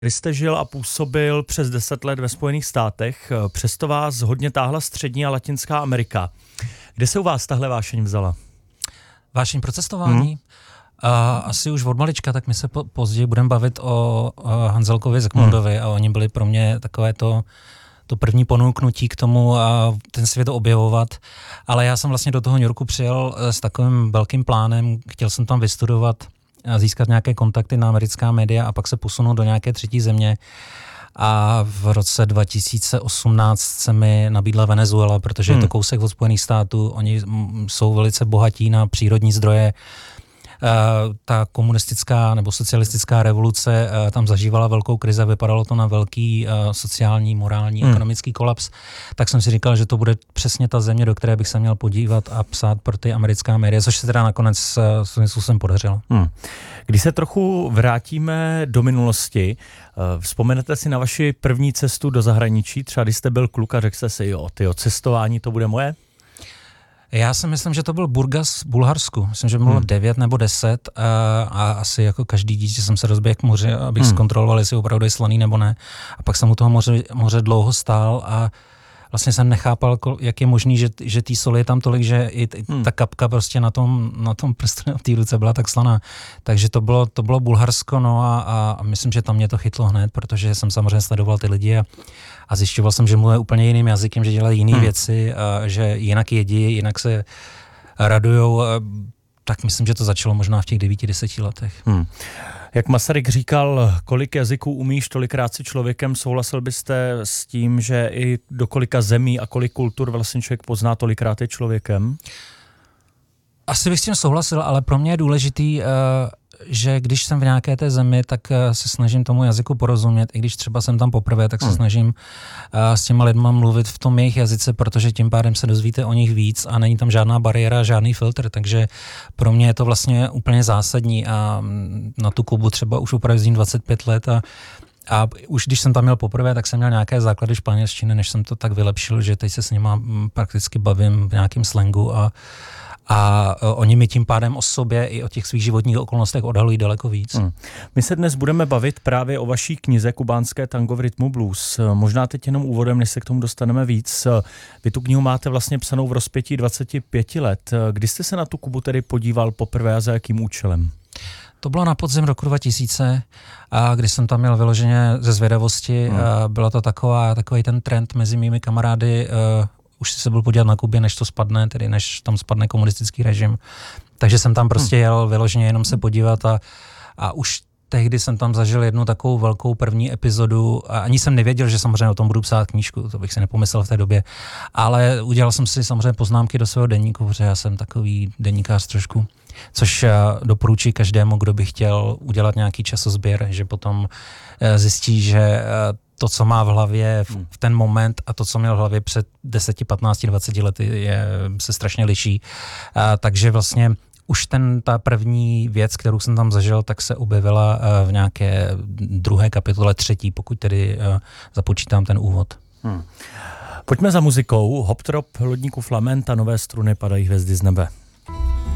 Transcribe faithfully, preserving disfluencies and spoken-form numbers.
Vy jste žil a působil přes deset let ve Spojených státech, přesto vás hodně táhla Střední a Latinská Amerika. Kde se u vás tahle vášeň vzala? Vášeň pro cestování? Hmm. Uh, asi už od malička, tak my se po, později budeme bavit o uh, Hanzelkovi Zikmundovi hmm. a oni byli pro mě takové to, to první ponúknutí k tomu a ten svět objevovat. Ale já jsem vlastně do toho New Yorku přijel s takovým velkým plánem, chtěl jsem tam vystudovat a získat nějaké kontakty na americká média a pak se posunout do nějaké třetí země. A v roce dva tisíce osmnáct se mi nabídla Venezuela, protože hmm. je to kousek od Spojených států, oni jsou velice bohatí na přírodní zdroje. Uh, ta komunistická nebo socialistická revoluce uh, tam zažívala velkou krizi, vypadalo to na velký uh, sociální, morální, hmm. ekonomický kolaps, tak jsem si říkal, že to bude přesně ta země, do které bych se měl podívat a psát pro ty americká média, což se teda nakonec uh, svým způsobem podařilo. Hmm. Když se trochu vrátíme do minulosti, uh, vzpomenete si na vaši první cestu do zahraničí, třeba když jste byl kluk a řekl jste si, jo, tyjo, cestování to bude moje? Já si myslím, že to byl Burgas v Bulharsku. Myslím, že bylo hmm. devět nebo deset a, a asi jako každý dítě jsem se rozběhl k moři, abych hmm. zkontroloval, jestli opravdu je slaný nebo ne. A pak jsem u toho moře, moře dlouho stál a vlastně jsem nechápal, jak je možný, že, že té soli je tam tolik, že i t, hmm. ta kapka prostě na tom, na tom prstu v té ruce byla tak slaná. Takže to bylo, to bylo Bulharsko, no a, a myslím, že tam mě to chytlo hned, protože jsem samozřejmě sledoval ty lidi a, a zjišťoval jsem, že mluví úplně jiným jazykem, že dělají jiné hmm. věci, a že jinak jedí, jinak se radujou. Tak myslím, že to začalo možná v těch devíti, deseti letech. Hmm. Jak Masaryk říkal, kolik jazyků umíš, tolikrát si člověkem, souhlasil byste s tím, že i do kolika zemí a kolik kultur vlastně člověk pozná, tolikrát je člověkem? Asi bych s tím souhlasil, ale pro mě je důležitý, že když jsem v nějaké té zemi, tak se snažím tomu jazyku porozumět. I když třeba jsem tam poprvé, tak se hmm. snažím s těma lidma mluvit v tom jejich jazyce, protože tím pádem se dozvíte o nich víc a není tam žádná bariéra, žádný filtr. Takže pro mě je to vlastně úplně zásadní a na tu Kubu třeba už opravdu jezdím dvacet pět let a A už když jsem tam měl poprvé, tak jsem měl nějaké základy španělštiny, než jsem to tak vylepšil, že teď se s nima prakticky bavím v nějakém slangu a A oni mi tím pádem o sobě i o těch svých životních okolnostech odhalují daleko víc. Hmm. My se dnes budeme bavit právě o vaší knize Kubánské tango v rytmu blues. Možná teď jenom úvodem, než se k tomu dostaneme víc. Vy tu knihu máte vlastně psanou v rozpětí dvacet pět let. Kdy jste se na tu Kubu tedy podíval poprvé a za jakým účelem? To bylo na podzim roku dva tisíce, a kdy jsem tam měl vyloženě ze zvědavosti. Hmm. Byla to taková, takový ten trend mezi mými kamarády, už se byl podívat na Kubě, než to spadne, tedy než tam spadne komunistický režim. Takže jsem tam prostě jel vyloženě jenom se podívat a, a už tehdy jsem tam zažil jednu takovou velkou první epizodu a ani jsem nevěděl, že samozřejmě o tom budu psát knížku, to bych si nepomyslel v té době, ale udělal jsem si samozřejmě poznámky do svého deníku, protože já jsem takový deníkář trošku, což doporučuji každému, kdo by chtěl udělat nějaký časozběr, že potom zjistí, že to, co má v hlavě v, v ten moment a to, co měl v hlavě před deseti, patnácti, dvaceti lety, je, se strašně liší. A, takže vlastně už ten, ta první věc, kterou jsem tam zažil, tak se objevila a, v nějaké druhé kapitole, třetí, pokud tedy a, započítám ten úvod. Hmm. Pojďme za muzikou. Hoptrop, Lodníku Flament a Nové struny padají hvězdy z nebe.